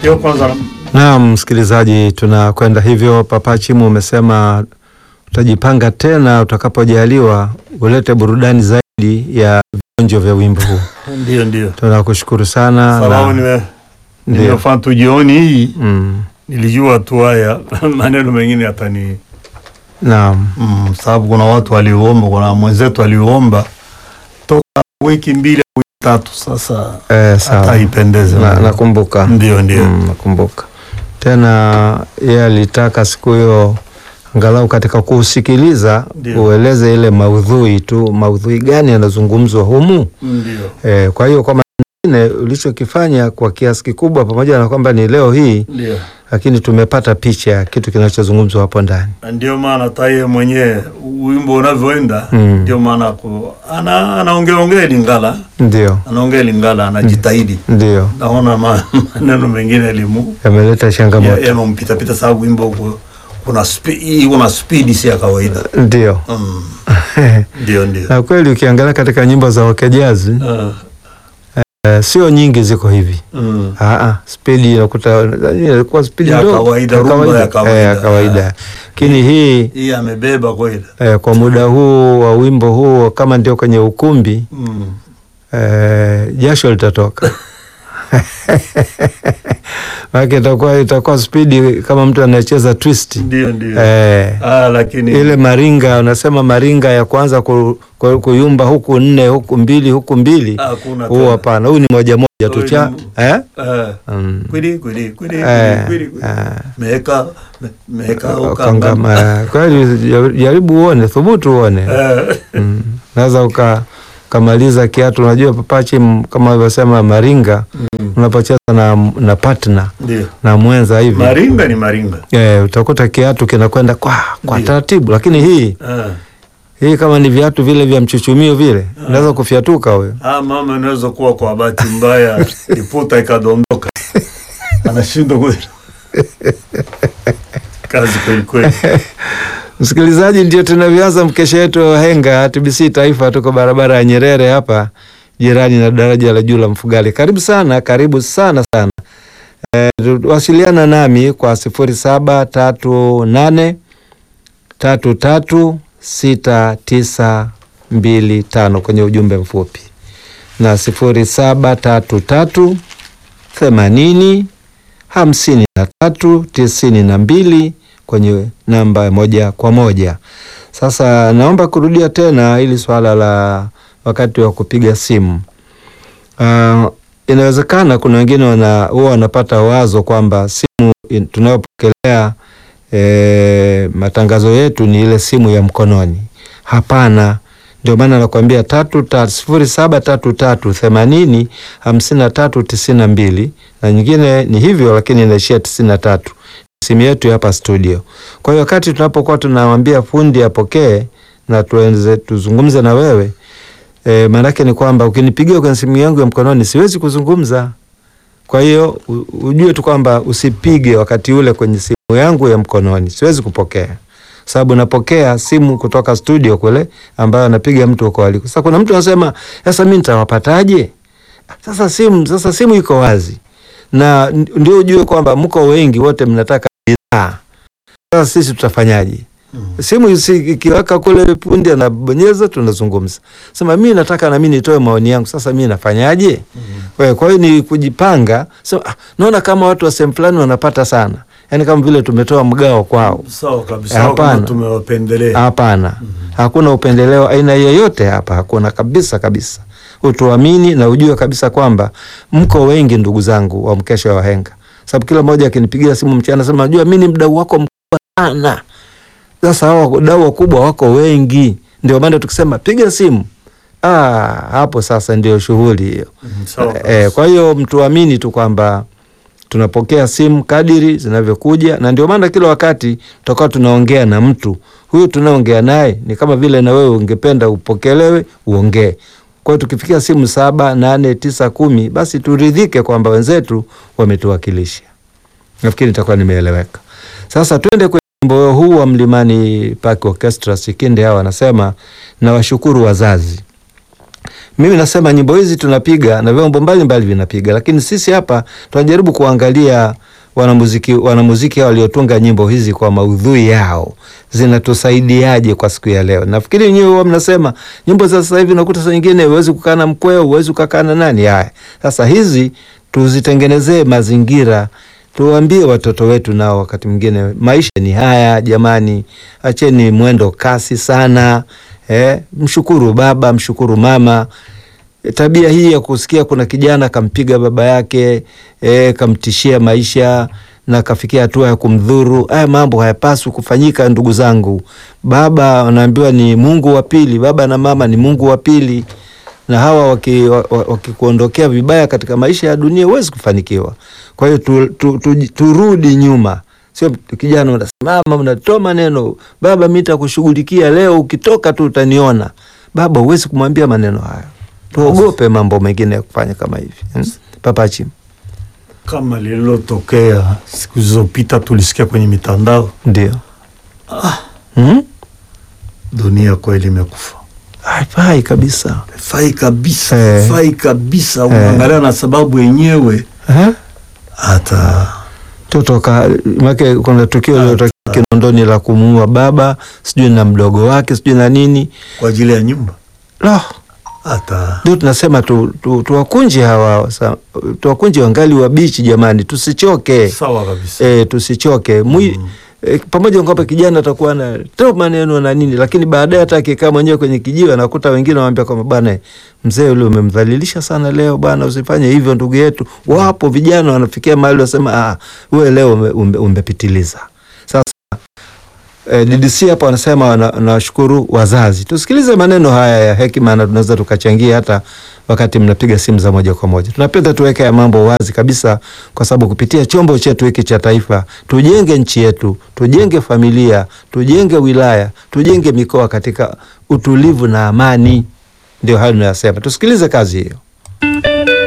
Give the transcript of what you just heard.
Hiyo kwanza. Naam, msikilizaji, tunakwenda hivyo. Papa Chimu umesema utajipanga tena utakapojaliwa ulete burudani zaidi ya vionjo vya wimbo huu. Ndio. Tunakushukuru sana. Sababu nimefanya tu jioni hii. Nilijua tu haya maneno mengine atani. Naam. Sababu kuna watu waliomba, kuna mwenzetu aliomba toka wiki 2 au 3 sasa. Sawa. Haipendeze. Nakumbuka. Ndio. Nakumbuka. Tena yeye alitaka siku hiyo angalau katika kusikiliza ueleze ile maudhui tu, maudhui gani yanazungumzwa humu. Ndio. Kwa hiyo kwa maana ulichokifanya kwa kiasi kikubwa, pamoja na kwamba ni leo hii, Ndio, lakini tumepata picha ya kitu kinachozungumzwa hapo ndani. Ndio maana taye mwenyewe wimbo unavyoenda, ndio maana anaongea Lingala. Ndio. Anaongea Lingala, anajitahidi. Ndio. Naona maneno mengine elimu yameleta changamoto. Yamempita sababu wimbo kuna speed si ya kawaida. Ndio. Ndio. Na kweli ukiangalia katika nyimbo za wakajazi sio nyingi ziko hivi. Speed inakuta ilikuwa speed ndogo ya kawaida. Lakini hii amebeba kweli. Kwa muda huu wa wimbo huu kama ndio kwenye ukumbi jasho litatoka. Wake itakuwa speed kama mtu anacheza twist. Ndio. Lakini ile maringa, unasema maringa ya kwanza kuyumba huku 4 huku 2 huku 2. Huu hapana, huu ni moja tu cha kweli. Meka ukangama. Kweli jaribu uone, thubutu uone. Naweza kamaliza kiatu. Unajua Papachi, kama alivyosema maringa, unapocheza na partner na mwenza hivi, maringa ni maringa, utakuta kiatu kinakwenda kwa taratibu. Lakini hii kama ni viatu vile vya mchuchumio vile, unaweza kufiatuka wewe. Mama unaweza kuwa kwa bahati mbaya liputa ikadondoka. Anashindwa kweli. Kazi kweli. Msikilizaji, ndio tunavyoanza mkesha wetu wa Wahenga TBC Taifa. Tuko barabara ya Nyerere hapa, jirani na daraja la juu la Mfugale. Karibu sana. Wasiliana nami kwa 0738336925 kwenye ujumbe mfupi, na 0733805392 kwenye namba 1 Sasa naomba kurudia tena ili swala la wakati wa kupiga simu. Inawezekana kuna wengine huwa wanapata wazo kwamba simu tunayopokelea matangazo yetu ni ile simu ya mkononi. Hapana. Ndio maana nakwambia 0733805392 na nyingine ni hivyo, lakini inaishia 93. Simu yetu hapa studio. Kwa hiyo wakati tunapokuwa tunamwambia fundi apokee na tuzungumze na wewe, maana yake ni kwamba ukinipigia kwenye simu yangu ya mkononi siwezi kuzungumza. Kwa hiyo ujue tu kwamba usipige wakati ule kwenye simu yangu ya mkononi, siwezi kupokea. Sababu napokea simu kutoka studio kule ambayo anapiga mtu huko aliko. Sasa kuna mtu anasema, "Sasa mimi nitawapataje?" Sasa simu iko wazi. Na ndio ujue kwamba mko wengi wote mnataka bidhaa. Sasa sisi tutafanyaje? Simu ikiwaka kule pundi anabonyeza, tunazungumza. Sema mimi nataka na mimi nitoe maoni yangu. Sasa mimi nafanyaje? Kwa hiyo ni kujipanga. Naona kama watu wa sehemu fulani wanapata sana. Yaani kama vile tumetoa mgao kwao. Sawa kabisa. Kama tumewapendelea. Hapana. Hakuna upendeleo aina yoyote hapa. Hakuna kabisa. Utuamini na ujue kabisa kwamba mko wengi ndugu zangu wa mkesha wa Wahenga. Sababu kila mmoja akinipigia simu mchana sema najua mimi ni mdau wako mkubwa sana. Sasa hao wadau wakubwa wako wengi. Ndio maana tukisema piga simu. Hapo sasa ndio shughuli hiyo. Kwa hiyo mtuamini tu kwamba tunapokea simu kadiri zinavyokuja, na ndio maana kila wakati tutakuwa tunaongea na mtu. Huyu tunaongea naye ni kama vile na wewe ungependa upokelewe uongee. Kwa hiyo tukifikia simu 7, 8, 9, 10 basi turidhike kwamba wenzetu wametuwakilisha. Nafikiri nitakuwa nimeeleweka. Sasa twende kwenye wimbo huu wa Mlimani Park Orchestra. Sikinde hawa wanasema na washukuru wazazi. mimi nasema nyimbo hizi tunapiga na vyombo mbalimbali vinapiga, lakini sisi hapa tunajaribu kuangalia wanamuziki hao waliotunga nyimbo hizi kwa maudhui yao zinatusaidiaje kwa siku ya leo. Nafikiri nyewe wao mnasema nyimbo za sasa hivi nakuta saa nyingine huwezi kukaa na mkweo, huwezi kukaa na nani. Haya, sasa hizi tuzitengenezee mazingira, tuwaambie watoto wetu nao wakati mwingine maisha ni haya jamani, acheni mwendo kasi sana. Mshukuru baba, mshukuru mama. Tabia hii ya kusikia kuna kijana kampiga baba yake, kamtishia maisha na kafikia hatua ya kumdhuru, haya mambo hayapaswi kufanyika ndugu zangu. Baba anaambiwa ni Mungu wa pili, baba na mama ni Mungu wa pili, na hawa wakikuondokea vibaya katika maisha ya dunia huwezi kufanikiwa. Kwa hiyo turudi nyuma. Sio kijana unasimama unatoa maneno, baba mimi nitakushughulikia leo, ukitoka tu utaniona. Baba huwezi kumwambia maneno haya. Tuogope mambo mengine ya kufanya kama hivi. Papa Chim, kama lililotokea siku zilizopita tulisikia kwenye mitandao. Ndio. Dunia kweli imekufa. Haifai kabisa. Haifai kabisa. Haifai kabisa. Unaangalia na sababu yenyewe. Hata totoka make kuna tukio lililotokea Kinondoni la kumuua baba, sijui na mdogo wake, sijui na nini kwa ajili ya nyumba. Hata ndio tunasema tuwakunje hawa, tuwakunje wangali wabichi jamani, tusichoke. Sawa kabisa. Tusichoke. Pamoja kwamba kijana atakuwa na top maneno na nini, lakini baadaye hata akikaa mwenyewe kwenye kijiwe anakuta wengine wanamwambia kwamba bwana mzee yule umemdhalilisha sana leo bwana, usifanye hivyo ndugu yetu. Wapo vijana wanafikia mahali wasema wewe leo umepitiliza. Sasa DDC hapa wanasema nawashukuru wazazi. Tusikilize maneno haya ya hekima na tunaweza tukachangia hata wakati mnapiga simu za moja kwa moja. Tunapenda tuweke mambo wazi kabisa, kwa sababu kupitia chombo chetu hiki cha taifa tujenge nchi yetu, tujenge familia, tujenge wilaya, tujenge mikoa katika utulivu na amani. Ndio hayo ninayosema. Tusikilize kazi hiyo.